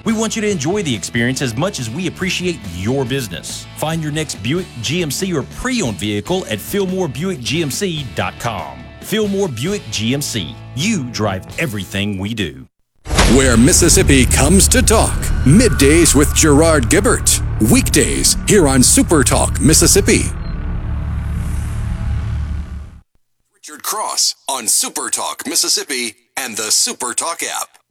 We want you to enjoy the experience as much as we appreciate your business. Find your next Buick, GMC, or pre-owned vehicle at FillmoreBuickGMC.com. Fillmore Buick GMC. You drive everything we do. Where Mississippi comes to talk. Middays with Gerard Gibbert. Weekdays here on Super Talk Mississippi. Richard Cross on Super Talk Mississippi and the Super Talk app.